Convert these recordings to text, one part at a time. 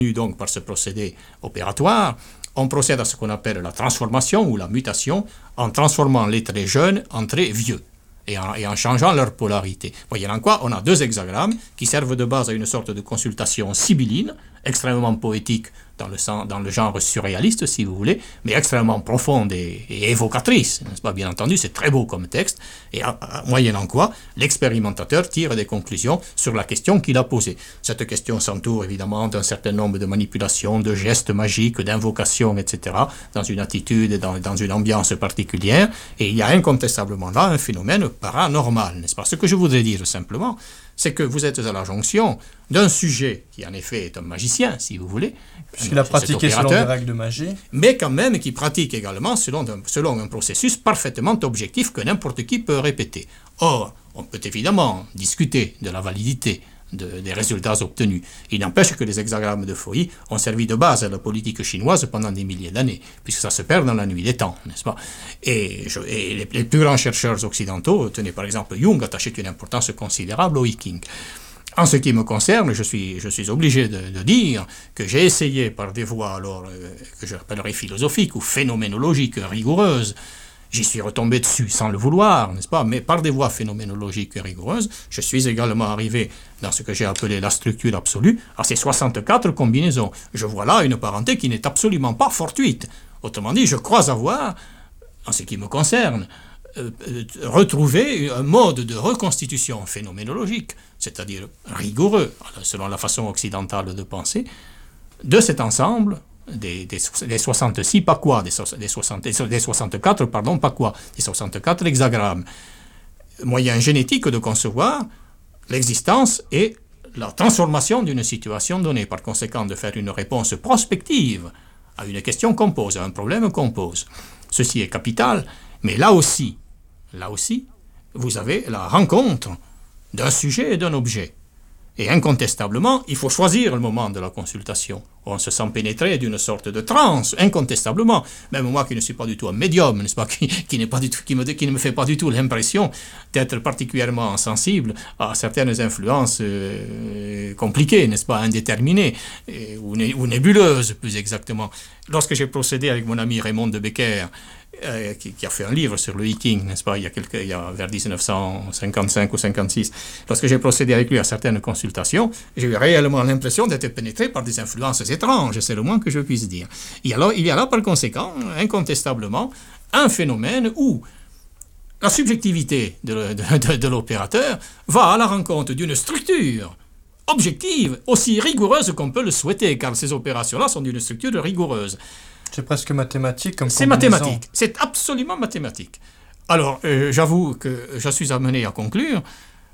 Donc par ce procédé opératoire, on procède à ce qu'on appelle la transformation ou la mutation en transformant les traits jeunes en traits vieux et en changeant leur polarité. Voyez en quoi on a deux hexagrammes qui servent de base à une sorte de consultation sibylline, extrêmement poétique dans le genre surréaliste, si vous voulez, mais extrêmement profonde et évocatrice, n'est-ce pas? Bien entendu, c'est très beau comme texte, et moyennant quoi, l'expérimentateur tire des conclusions sur la question qu'il a posée. Cette question s'entoure évidemment d'un certain nombre de manipulations, de gestes magiques, d'invocations, etc., dans une attitude, dans une ambiance particulière, et il y a incontestablement là un phénomène paranormal, n'est-ce pas? Ce que je voudrais dire simplement, c'est que vous êtes à la jonction d'un sujet qui en effet est un magicien, si vous voulez. Puisqu'il a pratiqué selon des règles de magie. Mais quand même qui pratique également selon un processus parfaitement objectif que n'importe qui peut répéter. Or, on peut évidemment discuter de la validité des résultats obtenus. Il n'empêche que les hexagrammes de Fouilly ont servi de base à la politique chinoise pendant des milliers d'années, puisque ça se perd dans la nuit des temps, n'est-ce pas? Et les plus grands chercheurs occidentaux, tenez par exemple Jung, attachaient une importance considérable au I Ching. En ce qui me concerne, je suis obligé de dire que j'ai essayé par des voies que je appellerais philosophiques ou phénoménologiques rigoureuses. J'y suis retombé dessus sans le vouloir, n'est-ce pas? Mais par des voies phénoménologiques rigoureuses, je suis également arrivé dans ce que j'ai appelé la structure absolue, à ces 64 combinaisons. Je vois là une parenté qui n'est absolument pas fortuite. Autrement dit, je crois avoir, en ce qui me concerne, retrouvé un mode de reconstitution phénoménologique, c'est-à-dire rigoureux, selon la façon occidentale de penser, de cet ensemble des 66 paquois, des 64, pardon, paquois, des 64 hexagrammes. Moyen génétique de concevoir l'existence et la transformation d'une situation donnée, par conséquent de faire une réponse prospective à une question qu'on pose, à un problème qu'on pose. Ceci est capital, mais là aussi, vous avez la rencontre d'un sujet et d'un objet. Et incontestablement, il faut choisir le moment de la consultation. On se sent pénétré d'une sorte de transe, incontestablement. Même moi qui ne suis pas du tout un médium, n'est-ce pas, qui ne me fait pas du tout l'impression d'être particulièrement sensible à certaines influences compliquées, n'est-ce pas, indéterminées, ou nébuleuses, plus exactement. Lorsque j'ai procédé avec mon ami Raymond de Becker, qui a fait un livre sur le I Ching, n'est-ce pas, il y a vers 1955 ou 56. Lorsque j'ai procédé avec lui à certaines consultations, j'ai eu réellement l'impression d'être pénétré par des influences étranges, c'est le moins que je puisse dire. Il y a là, par conséquent, incontestablement, un phénomène où la subjectivité de l'opérateur va à la rencontre d'une structure objective aussi rigoureuse qu'on peut le souhaiter, car ces opérations-là sont d'une structure rigoureuse. C'est presque mathématique comme c'est combinaison. Mathématique, c'est absolument mathématique. Alors, j'avoue que je suis amené à conclure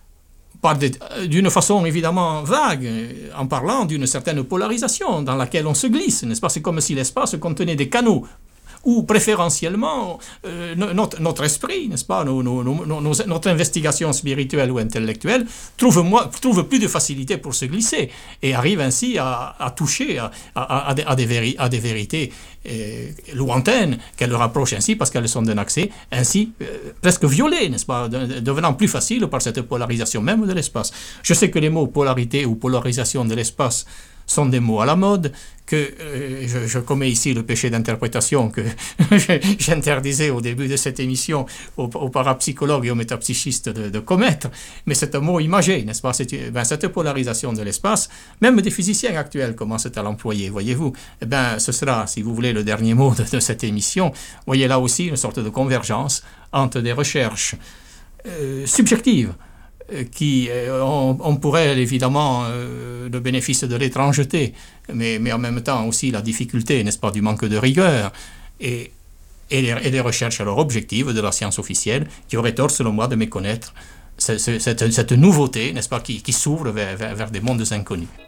d'une façon évidemment vague, en parlant d'une certaine polarisation dans laquelle on se glisse, n'est-ce pas? C'est comme si l'espace contenait des canaux où préférentiellement notre esprit, n'est-ce pas, notre investigation spirituelle ou intellectuelle trouve plus de facilité pour se glisser et arrive ainsi à toucher à des vérités lointaines qu'elle rapproche ainsi parce qu'elles sont d'un accès ainsi presque violé, n'est-ce pas, devenant plus facile par cette polarisation même de l'espace. Je sais que les mots polarité ou polarisation de l'espace sont des mots à la mode, que je commets ici le péché d'interprétation que j'interdisais au début de cette émission aux parapsychologues et aux métapsychistes de commettre, mais c'est un mot imagé, n'est-ce pas? Cette polarisation de l'espace, même des physiciens actuels commencent à l'employer, voyez-vous. Ce sera, si vous voulez, le dernier mot de cette émission. Voyez là aussi une sorte de convergence entre des recherches subjectives, qui on pourrait évidemment le bénéfice de l'étrangeté, mais en même temps aussi la difficulté, n'est-ce pas, du manque de rigueur, et les recherches alors objectives de la science officielle, qui auraient tort, selon moi, de méconnaître cette nouveauté, n'est-ce pas, qui s'ouvre vers des mondes inconnus.